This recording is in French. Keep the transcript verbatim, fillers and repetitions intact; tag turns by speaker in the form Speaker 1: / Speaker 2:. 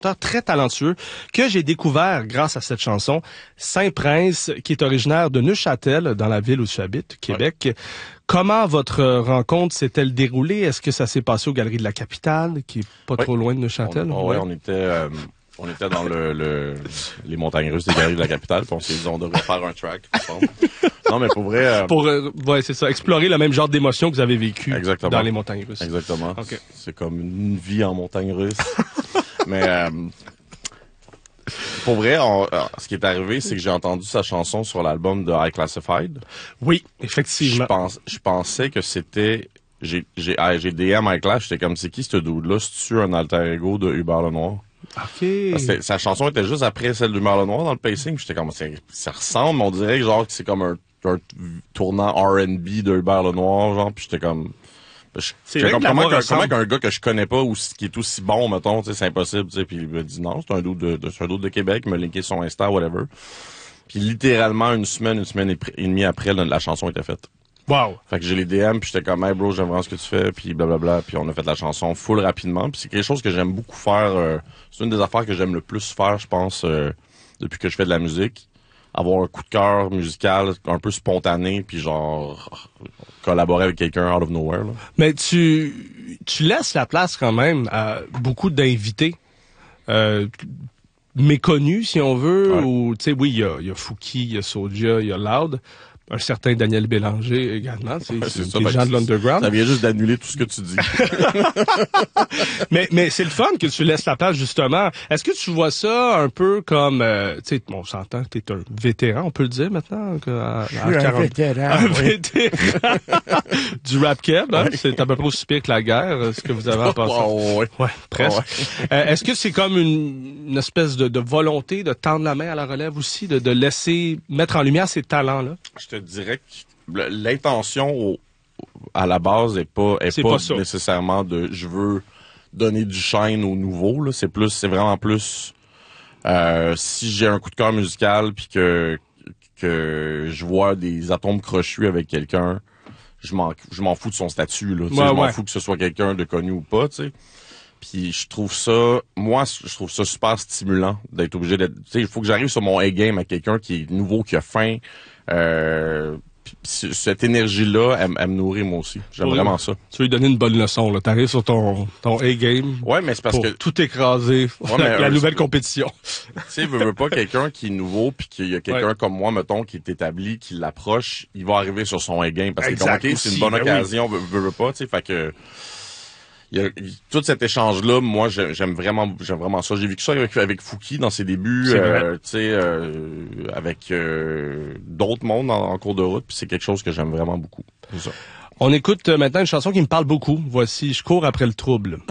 Speaker 1: chanteur très talentueux que j'ai découvert grâce à cette chanson, Saint-Prince, qui est originaire de Neuchâtel, dans la ville où tu habites, Québec. Ouais. Comment votre rencontre s'est-elle déroulée? Est-ce que ça s'est passé aux Galeries de la Capitale, qui est pas
Speaker 2: oui.
Speaker 1: trop loin de Neuchâtel?
Speaker 2: On, ouais, ouais, on était... Euh... On était dans le, le les montagnes russes des Galeries de la Capitale, puis on s'est dit on devrait faire un track ensemble. Non, mais pour vrai... Euh...
Speaker 1: Pour, euh, ouais, c'est ça, explorer le même genre d'émotion que vous avez vécu
Speaker 2: Exactement.
Speaker 1: dans les montagnes russes.
Speaker 2: Exactement.
Speaker 1: Okay.
Speaker 2: C'est comme une vie en montagne russe. Mais euh, pour vrai, on, ce qui est arrivé, c'est que j'ai entendu sa chanson sur l'album de High Classified.
Speaker 1: Oui, effectivement.
Speaker 2: Je, pense, je pensais que c'était... J'ai, j'ai, j'ai D M High Class, j'étais comme, c'est qui ce dude-là? C'est-tu un alter ego de Hubert Lenoir?
Speaker 1: OK.
Speaker 2: Sa chanson était juste après celle d'Hubert Lenoir dans le pacing. J'étais comme, ça ressemble, on dirait genre que c'est comme un, un tournant R and B de Hubert Lenoir, genre, puis j'étais comme... C'est comme, comment, qu'un, comment qu'un gars que je connais pas ou qui est aussi bon, mettons, c'est impossible, tu sais, puis il me dit non, c'est un dude de, de, c'est un dude de Québec, il m'a linké son Insta, whatever. Puis littéralement, une semaine, une semaine et demie après, la, la chanson était faite.
Speaker 1: Wow.
Speaker 2: Fait que j'ai les D M, puis j'étais comme, hey bro, j'aime vraiment ce que tu fais, puis blablabla, puis on a fait la chanson full rapidement, puis c'est quelque chose que j'aime beaucoup faire, euh, c'est une des affaires que j'aime le plus faire, je pense, euh, depuis que je fais de la musique. Avoir un coup de cœur musical un peu spontané, puis genre collaborer avec quelqu'un out of nowhere. Là.
Speaker 1: Mais tu tu laisses la place quand même à beaucoup d'invités euh, méconnus, si on veut, ouais. Ou tu sais, oui, il y a, y a Fouki, il y a Soulja, il y a Loud. Un certain Daniel Bélanger également, c'est, ouais, c'est, c'est des gens de l'underground.
Speaker 2: Ça vient juste d'annuler tout ce que tu dis.
Speaker 1: mais mais c'est le fun que tu laisses la place justement. Est-ce que tu vois ça un peu comme, euh, tu sais, on s'entend que t'es un vétéran, on peut le dire maintenant. Que, à,
Speaker 3: à Je suis quarante... un vétéran. Un oui. vétéran
Speaker 1: du rap keb, hein? Ouais. C'est à peu près aussi pire que la guerre, ce que vous avez en passant.
Speaker 2: Oh, ouais.
Speaker 1: ouais, presque. Oh, ouais. euh, est-ce que c'est comme une, une espèce de, de volonté de tendre la main à la relève aussi, de, de laisser mettre en lumière ces talents-là?
Speaker 2: Je te dirais que l'intention au, à la base est pas est
Speaker 1: c'est
Speaker 2: pas,
Speaker 1: pas
Speaker 2: nécessairement de je veux donner du shine au nouveau là, c'est plus c'est vraiment plus euh, si j'ai un coup de cœur musical puis que que je vois des atomes crochus avec quelqu'un, je m'en je m'en fous de son statut là, ouais, je m'en ouais. fous que ce soit quelqu'un de connu ou pas, tu sais. Puis je trouve ça, moi, je trouve ça super stimulant d'être obligé d'être, tu sais, il faut que j'arrive sur mon A-game à quelqu'un qui est nouveau, qui a faim. Euh, pis cette énergie-là, elle, elle me nourrit moi aussi. J'aime oui, vraiment ça.
Speaker 1: Tu veux lui donner une bonne leçon, là. T'arrives sur ton, ton A-game.
Speaker 2: Ouais, mais c'est parce
Speaker 1: pour
Speaker 2: que.
Speaker 1: tout écraser. Ouais, la, la nouvelle compétition.
Speaker 2: Tu sais, veux, veux pas quelqu'un qui est nouveau puis qu'il y a quelqu'un ouais. comme moi, mettons, qui est établi, qui l'approche, il va arriver sur son A-game. Parce exact, que comme, OK, c'est une bonne ben occasion, oui. veux, veux pas, tu sais, fait que. Il y a, tout cet échange-là, moi, j'aime vraiment, j'aime vraiment ça. J'ai vécu ça avec, avec Fouki dans ses débuts, euh, tu sais, euh, avec euh, d'autres mondes en, en cours de route, puis c'est quelque chose que j'aime vraiment beaucoup. C'est ça.
Speaker 1: On écoute maintenant une chanson qui me parle beaucoup. Voici « Je cours après le trouble ».